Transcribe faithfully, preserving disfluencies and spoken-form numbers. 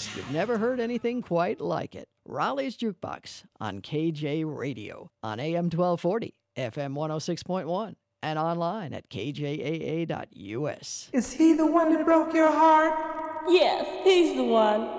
You've never heard anything quite like it. Raleigh's Jukebox on K J Radio on A M twelve forty, F M one oh six point one, and online at K J A A dot U S. Is he the one that broke your heart? Yes, he's the one.